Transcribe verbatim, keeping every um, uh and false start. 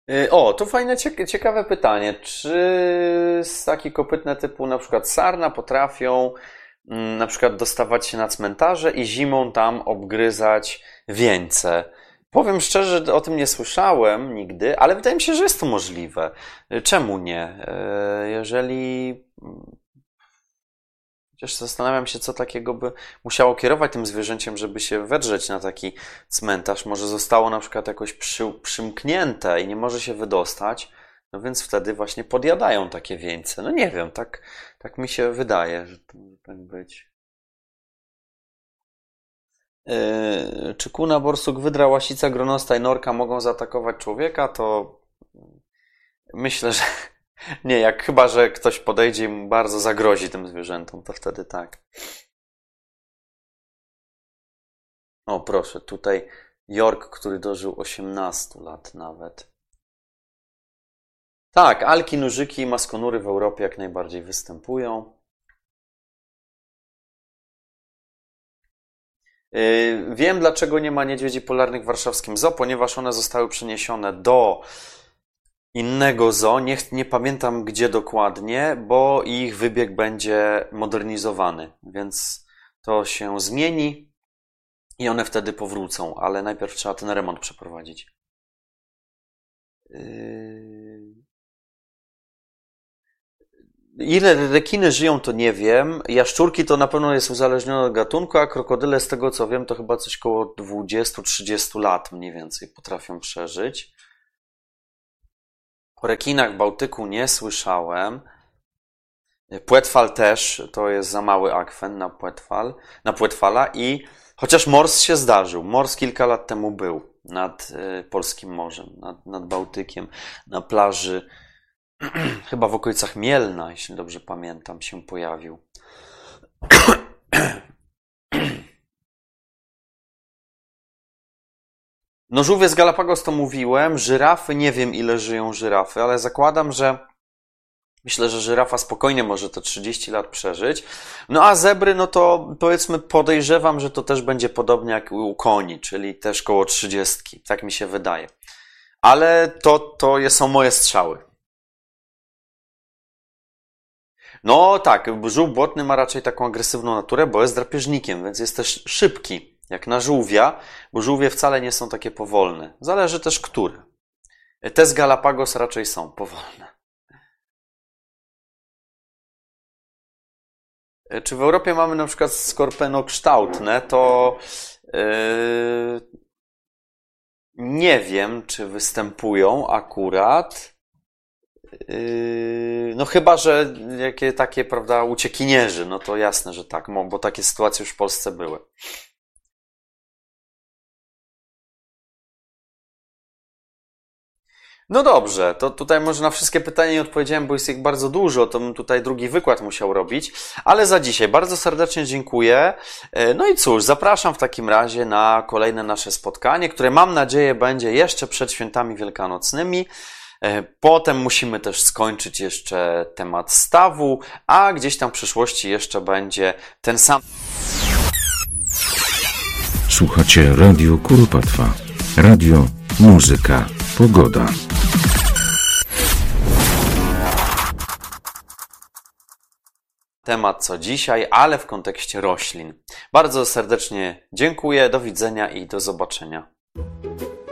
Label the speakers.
Speaker 1: Y, O, to fajne, ciek- ciekawe pytanie. Czy ssaki kopytne typu na przykład sarna potrafią mm, na przykład dostawać się na cmentarze i zimą tam obgryzać wieńce? Powiem szczerze, że o tym nie słyszałem nigdy, ale wydaje mi się, że jest to możliwe. Y, Czemu nie? Y, Jeżeli Chociaż zastanawiam się, co takiego by musiało kierować tym zwierzęciem, żeby się wedrzeć na taki cmentarz. Może zostało na przykład jakoś przy, przymknięte i nie może się wydostać, no więc wtedy właśnie podjadają takie wieńce. No nie wiem, tak, tak mi się wydaje, że to może tak być. Yy, czy kuna, borsuk, wydra, łasica, gronosta i norka mogą zaatakować człowieka? To myślę, że nie, jak chyba, że ktoś podejdzie i mu bardzo zagrozi tym zwierzętom, to wtedy tak. O, proszę, tutaj York, który dożył osiemnastu lat nawet. Tak, alki, nużyki i maskonury w Europie jak najbardziej występują. Yy, Wiem, dlaczego nie ma niedźwiedzi polarnych w warszawskim zoo, ponieważ one zostały przeniesione do innego zoo. Nie, nie pamiętam gdzie dokładnie, bo ich wybieg będzie modernizowany, więc to się zmieni i one wtedy powrócą, ale najpierw trzeba ten remont przeprowadzić. Yy, Ile rekiny żyją, to nie wiem. Jaszczurki to na pewno jest uzależnione od gatunku, a krokodyle, z tego co wiem, to chyba coś koło dwudziestu trzydziestu lat mniej więcej potrafią przeżyć. O rekinach w Bałtyku nie słyszałem. Płetwal też, to jest za mały akwen na płetwal, na płetwala i chociaż mors się zdarzył. Mors kilka lat temu był nad y, Polskim Morzem, nad, nad Bałtykiem, na plaży, chyba w okolicach Mielna, jeśli dobrze pamiętam, się pojawił. No żółwie z Galapagos to mówiłem, żyrafy, nie wiem ile żyją żyrafy, ale zakładam, że myślę, że żyrafa spokojnie może te trzydzieści lat przeżyć. No a zebry, no to powiedzmy podejrzewam, że to też będzie podobnie jak u koni, czyli też koło trzydziestki. Tak mi się wydaje. Ale to, to są moje strzały. No tak, żółw błotny ma raczej taką agresywną naturę, bo jest drapieżnikiem, więc jest też szybki, jak na żółwia, bo żółwie wcale nie są takie powolne. Zależy też który. Te z Galapagos raczej są powolne. Czy w Europie mamy na przykład skorpionokształtne, to yy, nie wiem, czy występują akurat. Yy, no chyba, że jakie takie, prawda, uciekinierzy, no to jasne, że tak, bo takie sytuacje już w Polsce były. No dobrze, to tutaj może na wszystkie pytania nie odpowiedziałem, bo jest ich bardzo dużo, to bym tutaj drugi wykład musiał robić, ale za dzisiaj bardzo serdecznie dziękuję. E, No i cóż, zapraszam w takim razie na kolejne nasze spotkanie, które mam nadzieję będzie jeszcze przed świętami wielkanocnymi. E, Potem musimy też skończyć jeszcze temat stawu, a gdzieś tam w przyszłości jeszcze będzie ten sam.
Speaker 2: Słuchacie Radio Kuropatwa. Radio, muzyka, pogoda.
Speaker 1: Temat co dzisiaj, ale w kontekście roślin. Bardzo serdecznie dziękuję, do widzenia i do zobaczenia.